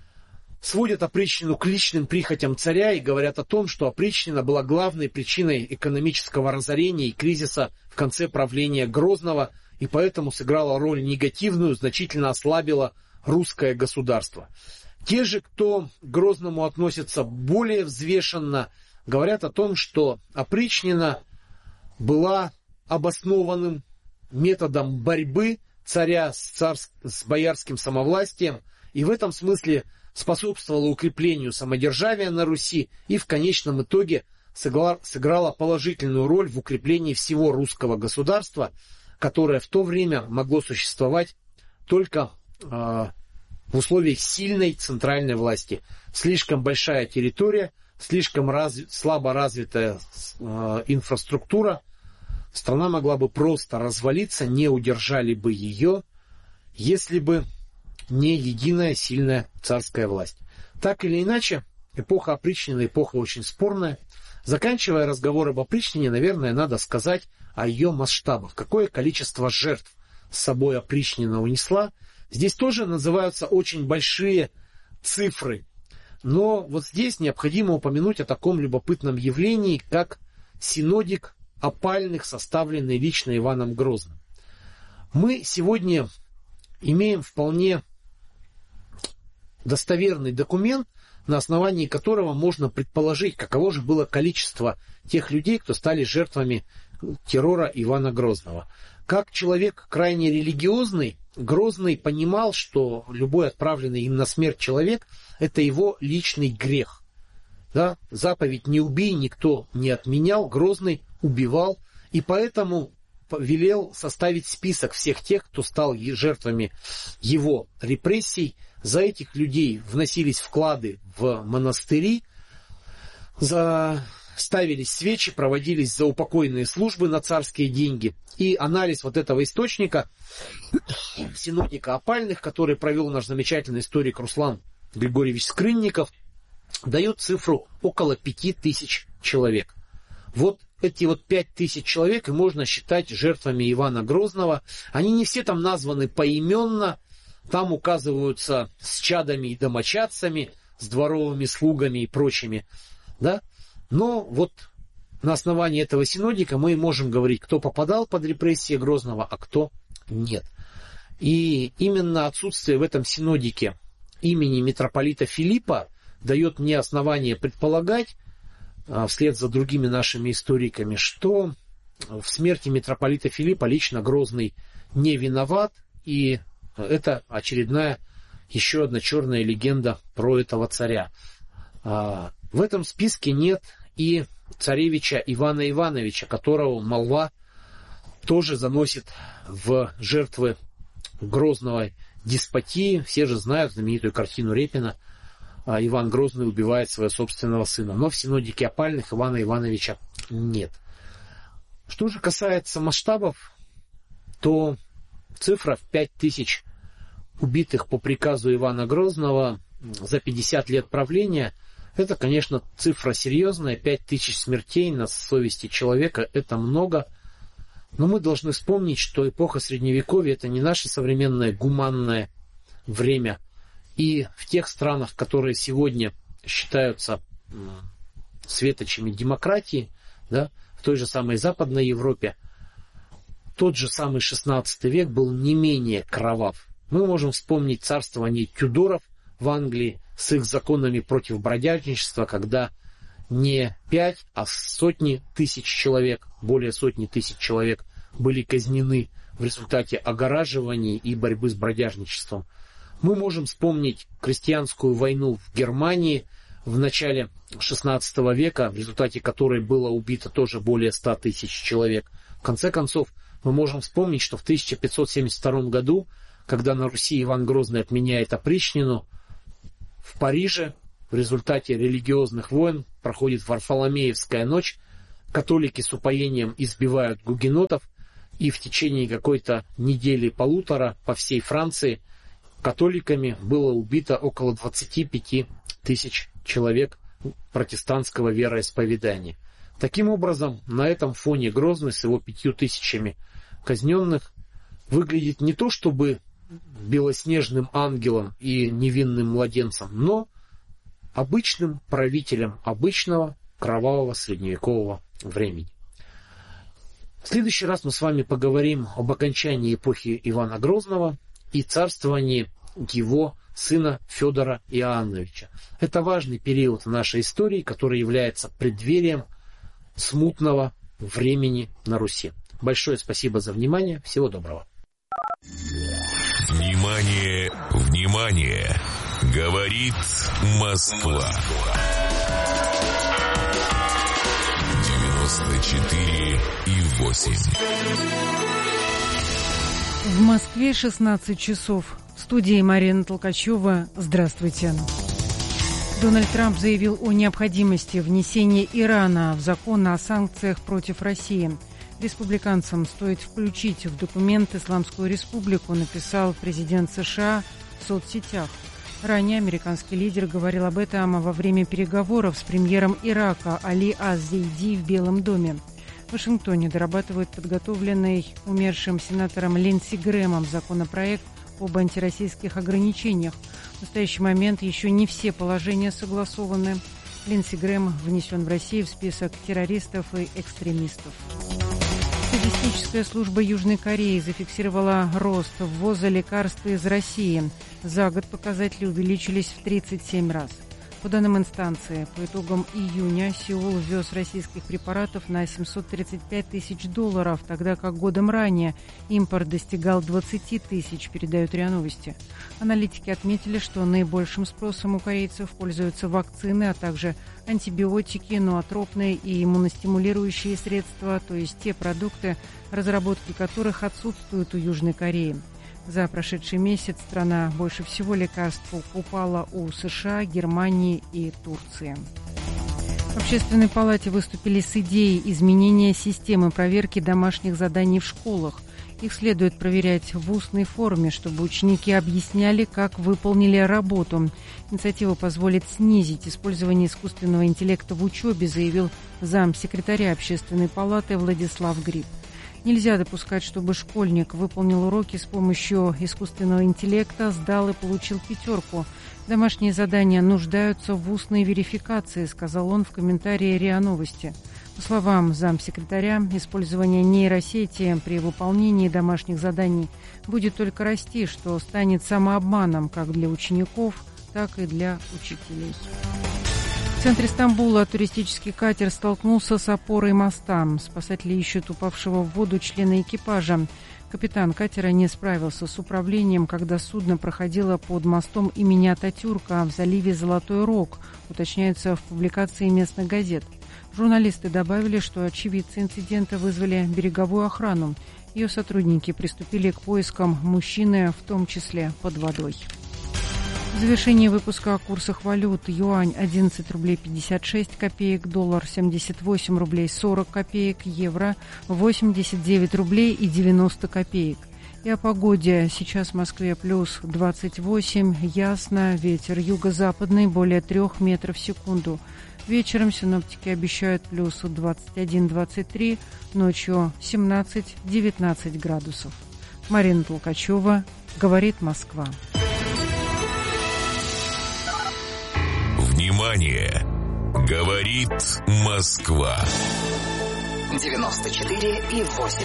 сводят опричнину к личным прихотям царя и говорят о том, что опричнина была главной причиной экономического разорения и кризиса в конце правления Грозного, и поэтому сыграла роль негативную, значительно ослабила русское государство. Те же, кто к Грозному относятся более взвешенно, говорят о том, что опричнина была обоснованным методом борьбы царя с, царс... с боярским самовластием, и в этом смысле способствовала укреплению самодержавия на Руси и в конечном итоге сыграла положительную роль в укреплении всего русского государства, которое в то время могло существовать только э, в условиях сильной центральной власти. Слишком большая территория, слишком разви... слабо развитая э, инфраструктура, страна могла бы просто развалиться, не удержали бы ее, если бы не единая сильная царская власть. Так или иначе, эпоха опричнины эпоха очень спорная. Заканчивая разговор об опричнине, наверное, надо сказать о ее масштабах. Какое количество жертв с собой опричнина унесла. Здесь тоже называются очень большие цифры. Но вот здесь необходимо упомянуть о таком любопытном явлении, как синодик опальных, составленный лично Иваном Грозным. Мы сегодня имеем вполне достоверный документ, на основании которого можно предположить, каково же было количество тех людей, кто стали жертвами террора Ивана Грозного. Как человек крайне религиозный, Грозный понимал, что любой отправленный им на смерть человек – это его личный грех. Да? Заповедь «не убей» никто не отменял, Грозный убивал, и поэтому велел составить список всех тех, кто стал жертвами его репрессий. За этих людей вносились вклады в монастыри, за... ставились свечи, проводились заупокойные службы на царские деньги. И анализ вот этого источника, синодика опальных, который провел наш замечательный историк Руслан Григорьевич Скрынников, дает цифру около пяти тысяч человек. Вот эти вот пять тысяч человек и можно считать жертвами Ивана Грозного. Они не все там названы поименно, там указываются с чадами и домочадцами, с дворовыми слугами и прочими. Да? Но вот на основании этого синодика мы можем говорить, кто попадал под репрессии Грозного, а кто нет. И именно отсутствие в этом синодике имени митрополита Филиппа дает мне основание предполагать, вслед за другими нашими историками, что в смерти митрополита Филиппа лично Грозный не виноват, и это очередная, еще одна черная легенда про этого царя. В этом списке нет и царевича Ивана Ивановича, которого молва тоже заносит в жертвы Грозного деспотии. Все же знают знаменитую картину Репина «Иван Грозный убивает своего собственного сына». Но в синодике опальных Ивана Ивановича нет. Что же касается масштабов, то цифра в пять тысяч убитых по приказу Ивана Грозного за пятьдесят лет правления – это, конечно, цифра серьезная. пять тысяч смертей на совести человека – это много. Но мы должны вспомнить, что эпоха Средневековья – это не наше современное гуманное время. И в тех странах, которые сегодня считаются светочами демократии, да, в той же самой Западной Европе, тот же самый шестнадцатый век был не менее кровав. Мы можем вспомнить царствование Тюдоров в Англии с их законами против бродяжничества, когда не пять, а сотни тысяч человек, более сотни тысяч человек были казнены в результате огораживаний и борьбы с бродяжничеством. Мы можем вспомнить крестьянскую войну в Германии в начале шестнадцатого века, в результате которой было убито тоже более ста тысяч человек. В конце концов, мы можем вспомнить, что в тысяча пятьсот семьдесят втором году, когда на Руси Иван Грозный отменяет опричнину, в Париже в результате религиозных войн проходит Варфоломеевская ночь, католики с упоением избивают гугенотов, и в течение какой-то недели-полутора по всей Франции католиками было убито около двадцати пяти тысяч человек протестантского вероисповедания. Таким образом, на этом фоне Грозный с его пятью тысячами казненных выглядит не то чтобы белоснежным ангелом и невинным младенцем, но обычным правителем обычного кровавого средневекового времени. В следующий раз мы с вами поговорим об окончании эпохи Ивана Грозного и царствовании его сына Федора Иоанновича. Это важный период в нашей истории, который является преддверием смутного времени на Руси. Большое спасибо за внимание. Всего доброго. Внимание, внимание! Говорит Москва. девяносто четыре и восемь. В Москве шестнадцать часов. В студии Марина Толкачева. Здравствуйте. Дональд Трамп заявил о необходимости внесения Ирана в закон о санкциях против России. Республиканцам стоит включить в документ Исламскую Республику, написал президент США в соцсетях. Ранее американский лидер говорил об этом во время переговоров с премьером Ирака Али аз-Зейди в Белом доме. В Вашингтоне дорабатывают подготовленный умершим сенатором Линдси Грэмом законопроект об антироссийских ограничениях. В настоящий момент еще не все положения согласованы. Линдси Грэм внесен в Россию в список террористов и экстремистов. Статистическая служба Южной Кореи зафиксировала рост ввоза лекарств из России. За год показатели увеличились в тридцать семь раз. По данным инстанции, по итогам июня Сеул ввез российских препаратов на семьсот тридцать пять тысяч долларов, тогда как годом ранее импорт достигал двадцати тысяч, передают РИА Новости. Аналитики отметили, что наибольшим спросом у корейцев пользуются вакцины, а также антибиотики, ноотропные и иммуностимулирующие средства, то есть те продукты, разработки которых отсутствуют у Южной Кореи. За прошедший месяц страна больше всего лекарств покупала у США, Германии и Турции. В Общественной палате выступили с идеей изменения системы проверки домашних заданий в школах. Их следует проверять в устной форме, чтобы ученики объясняли, как выполнили работу. Инициатива позволит снизить использование искусственного интеллекта в учебе, заявил замсекретаря Общественной палаты Владислав Гриб. Нельзя допускать, чтобы школьник выполнил уроки с помощью искусственного интеллекта, сдал и получил пятерку. Домашние задания нуждаются в устной верификации, сказал он в комментарии РИА Новости. По словам замсекретаря, использование нейросети при выполнении домашних заданий будет только расти, что станет самообманом как для учеников, так и для учителей. В центре Стамбула туристический катер столкнулся с опорой моста. Спасатели ищут упавшего в воду члена экипажа. Капитан катера не справился с управлением, когда судно проходило под мостом имени Ататюрка в заливе Золотой Рог, уточняется в публикации местных газет. Журналисты добавили, что очевидцы инцидента вызвали береговую охрану. Ее сотрудники приступили к поискам мужчины, в том числе под водой. В завершении выпуска о курсах валют: юань одиннадцать рублей пятьдесят шесть копеек, доллар семьдесят восемь рублей сорок копеек, евро восемьдесят девять рублей и девяносто копеек. И о погоде. Сейчас в Москве плюс двадцать восемь, ясно, ветер юго-западный более трех метров в секунду. Вечером синоптики обещают плюс двадцать один - двадцать три, ночью семнадцать - девятнадцать градусов. Марина Толкачева, говорит Москва. Внимание! Говорит Москва. девяносто четыре и восемь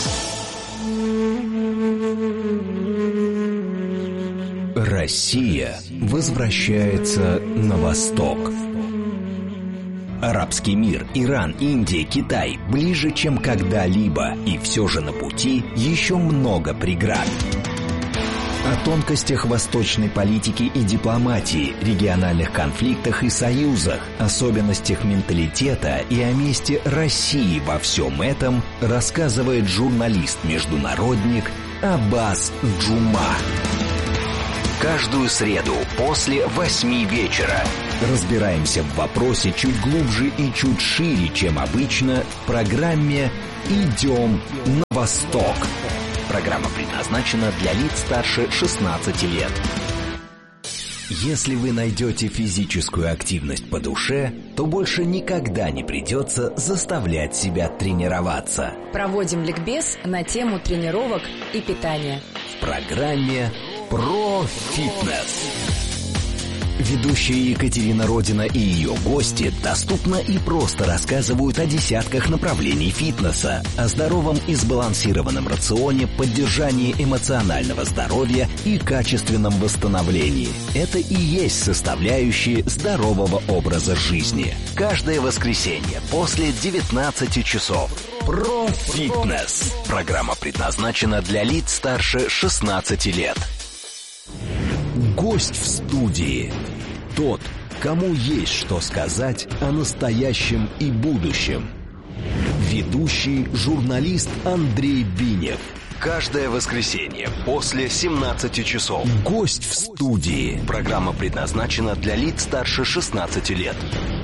эф эм. Россия возвращается на восток. Арабский мир, Иран, Индия, Китай ближе, чем когда-либо, и все же на пути еще много преград. О тонкостях восточной политики и дипломатии, региональных конфликтах и союзах, особенностях менталитета и о месте России во всем этом рассказывает журналист-международник Аббас Джума. Каждую среду после восьми вечера разбираемся в вопросе чуть глубже и чуть шире, чем обычно, в программе «Идем на восток». Программа предназначена для лиц старше шестнадцати лет. Если вы найдете физическую активность по душе, то больше никогда не придется заставлять себя тренироваться. Проводим ликбез на тему тренировок и питания. В программе «Про фитнес». Ведущие Екатерина Родина и ее гости доступно и просто рассказывают о десятках направлений фитнеса, о здоровом и сбалансированном рационе, поддержании эмоционального здоровья и качественном восстановлении. Это и есть составляющие здорового образа жизни. Каждое воскресенье после девятнадцати часов. Про фитнес. Программа предназначена для лиц старше шестнадцати лет. Гость в студии. Тот, кому есть что сказать о настоящем и будущем. Ведущий журналист Андрей Бинев. Каждое воскресенье после семнадцати часов. Гость в студии. Программа предназначена для лиц старше шестнадцати лет.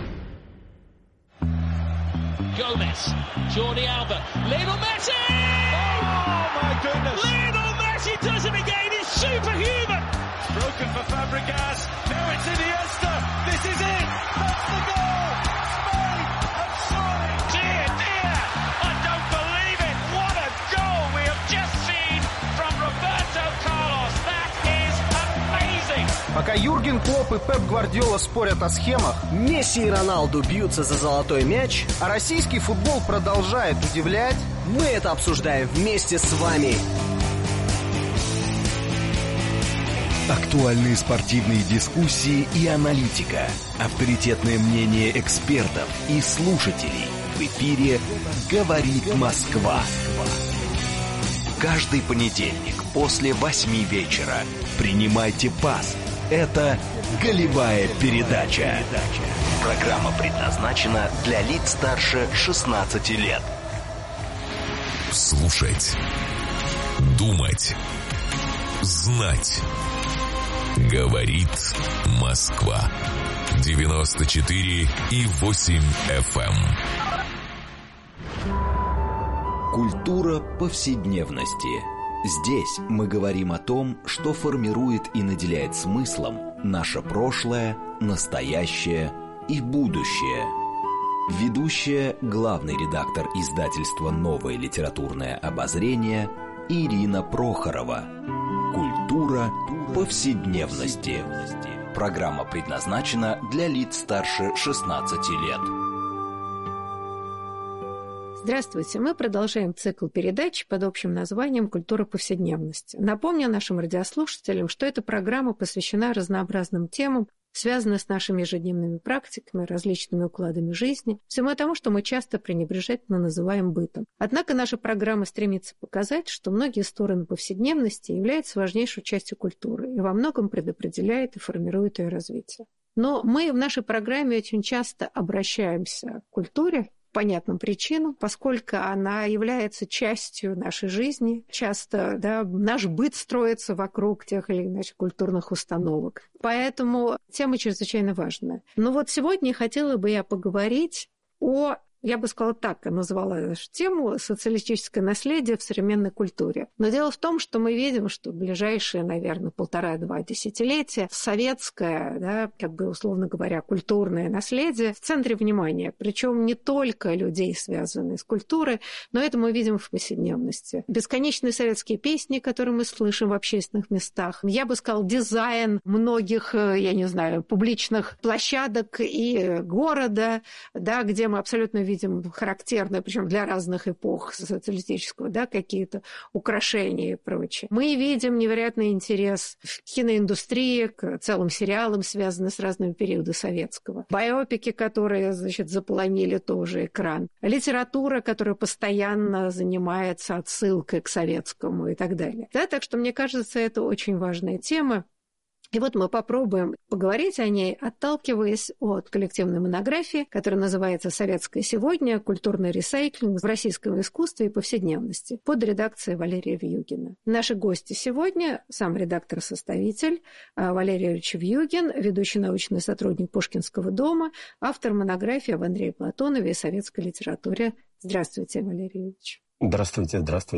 Gomez, Jordi Alba, Lionel Messi! Oh my goodness! Lionel Messi does it again. It's superhuman. Broken for Fabregas. Now it's Iniesta. This is it. That's the goal. Spain have scored. Dear, dear, I don't believe it. What a goal we have just seen from Roberto Carlos. That is amazing. Пока Юрген Клопп и Пеп Гвардиола спорят о схемах, Месси и Роналду бьются за золотой мяч, а российский футбол продолжает удивлять, мы это обсуждаем вместе с вами. Актуальные спортивные дискуссии и аналитика. Авторитетное мнение экспертов и слушателей. В эфире «Говорит Москва». Каждый понедельник после восьми вечера. Принимайте пас. Это «Голевая передача». Программа предназначена для лиц старше шестнадцати лет. Слушать. Думать. Знать. Говорит Москва. девяносто четыре и восемь эф эм. Культура повседневности. Здесь мы говорим о том, что формирует и наделяет смыслом наше прошлое, настоящее и будущее. Ведущая, главный редактор издательства «Новое литературное обозрение» Ирина Прохорова. Культура повседневности. Программа предназначена для лиц старше шестнадцати лет. Здравствуйте, мы продолжаем цикл передач под общим названием «Культура повседневности». Напомню нашим радиослушателям, что эта программа посвящена разнообразным темам, связанным с нашими ежедневными практиками, различными укладами жизни, всему тому, что мы часто пренебрежительно называем бытом. Однако наша программа стремится показать, что многие стороны повседневности являются важнейшей частью культуры и во многом предопределяет и формирует ее развитие. Но мы в нашей программе очень часто обращаемся к культуре, по понятным причинам, поскольку она является частью нашей жизни. Часто, да, наш быт строится вокруг тех или иных культурных установок. Поэтому тема чрезвычайно важная. Но вот сегодня хотела бы я поговорить о... Я бы сказала так, назвала нашу тему «Социалистическое наследие в современной культуре». Но дело в том, что мы видим, что в ближайшие, наверное, полтора-два десятилетия советское, да, как бы, условно говоря, культурное наследие в центре внимания. Причем не только людей, связанных с культурой, но это мы видим в повседневности. Бесконечные советские песни, которые мы слышим в общественных местах. Я бы сказала, дизайн многих, я не знаю, публичных площадок и города, да, где мы абсолютно видим видим характерные, причем для разных эпох социалистического, да, какие-то украшения и прочее. Мы видим невероятный интерес в киноиндустрии к целым сериалам, связанным с разными периодами советского. Биопики, которые, значит, заполонили тоже экран. Литература, которая постоянно занимается отсылкой к советскому и так далее. Да, так что, мне кажется, это очень важная тема. И вот мы попробуем поговорить о ней, отталкиваясь от коллективной монографии, которая называется «Советское сегодня. Культурный ресайклинг в российском искусстве и повседневности» под редакцией Валерия Вьюгина. Наши гости сегодня – сам редактор-составитель Валерий Юрьевич Вьюгин, ведущий научный сотрудник Пушкинского дома, автор монографии об Андрее Платонове и советской литературе. Здравствуйте, Валерий Юрьевич. Здравствуйте, здравствуйте.